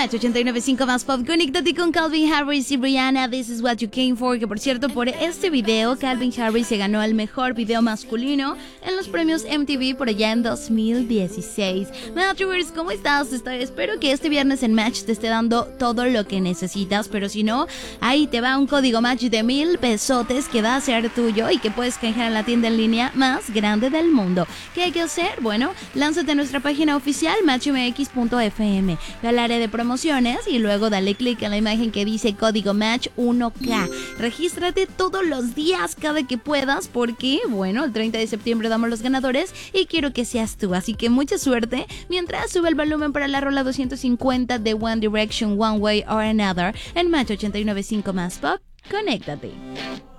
Match 89.5 más pop. Conéctate con Calvin Harris y Rihanna. This is what you came for. Que por cierto, por este video, Calvin Harris se ganó el mejor video masculino en los premios MTV por allá en 2016. Matchers, ¿cómo estás? Espero que este viernes en Match te esté dando todo lo que necesitas. Pero si no, ahí te va un código Match de 1,000 pesotes que va a ser tuyo y que puedes canjear en la tienda en línea más grande del mundo. ¿Qué hay que hacer? Bueno, lánzate a nuestra página oficial matchmx.fm. Ve al área de promociones y luego dale clic en la imagen que dice código Match 1K. Regístrate todos los días, cada que puedas, porque, bueno, el 30 de septiembre damos los ganadores y quiero que seas tú. Así que mucha suerte mientras sube el volumen para la rola 250 de One Direction, One Way or Another en Match 89.5 más pop. Conéctate.